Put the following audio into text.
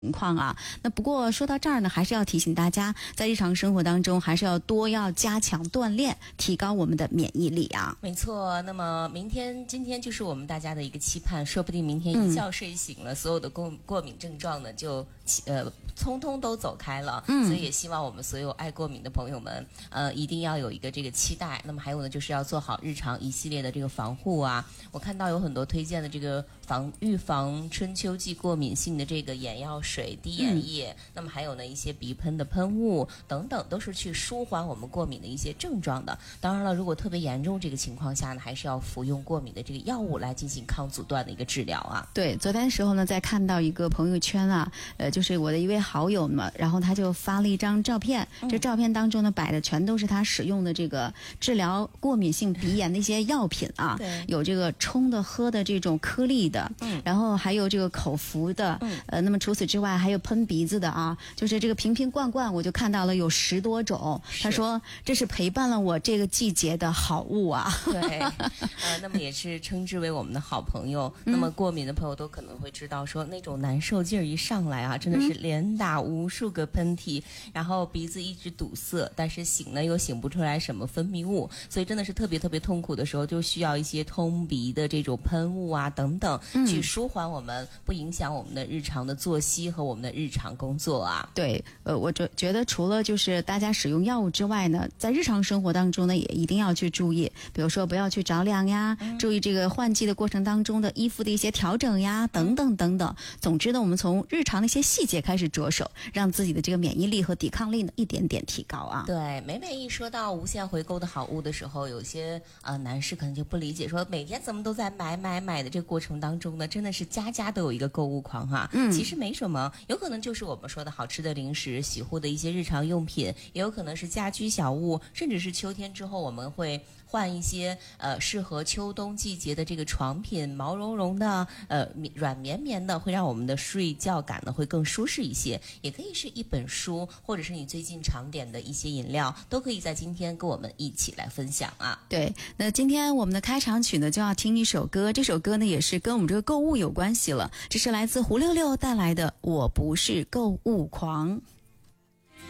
情况啊。那不过说到这儿呢，还是要提醒大家，在日常生活当中还是要加强锻炼，提高我们的免疫力啊。 没错，那么今天就是我们大家的一个期盼，说不定明天一觉睡醒了，所有的过敏症状呢就通通都走开了。所以也希望我们所有爱过敏的朋友们，一定要有一个这个期待。那么还有呢，就是要做好日常一系列的这个防护啊。我看到有很多推荐的这个预防春秋季过敏性的这个眼药水、滴眼液，那么还有呢一些鼻喷的喷雾等等，都是去舒缓我们过敏的一些症状的。当然了，如果特别严重这个情况下呢，还是要服用过敏的这个药物来进行抗阻断的一个治疗啊。 对，昨天的时候呢，在看到一个朋友圈啊，就是我的一位好友嘛，然后他就发了一张照片，这照片当中呢摆的全都是他使用的这个治疗过敏性鼻炎的一些药品啊，有这个冲的、喝的这种颗粒的，然后还有这个口服的，那么除此之外还有喷鼻子的啊，就是这个瓶瓶罐罐，我就看到了有10多种。他说这是陪伴了我这个季节的好物啊。 对，那么也是称之为我们的好朋友。那么过敏的朋友都可能会知道说，那种难受劲儿一上来啊，真的是连打无数个喷嚏，然后鼻子一直堵塞，但是醒呢又醒不出来什么分泌物，所以真的是特别特别痛苦的时候，就需要一些通鼻的这种喷雾啊等等，去舒缓我们，不影响我们的日常的作息和我们的日常工作啊。 对，我觉得除了就是大家使用药物之外呢，在日常生活当中呢，也一定要去注意，比如说不要去着凉呀，注意这个换季的过程当中的衣服的一些调整呀，等等等等。总之呢，我们从日常的一些细节开始着手，让自己的这个免疫力和抵抗力呢一点点提高啊。 对，每一说到无限回购的好物的时候，有些男士可能就不理解，说每天怎么都在买的这个过程当中呢，真的是家家都有一个购物狂哈。其实没什么，有可能就是我们说的好吃的零食、洗护的一些日常用品，也有可能是家居小物，甚至是秋天之后我们会换一些适合秋冬季节的这个床品，毛茸茸的软绵绵的，会让我们的睡觉感呢会更舒适一些。也可以是一本书，或者是你最近常点的一些饮料，都可以在今天跟我们一起来分享啊。 对，那今天我们的开场曲呢就要听一首歌，这首歌呢也是跟我们这个购物有关系了，这是来自胡六六带来的《我不是购物狂》。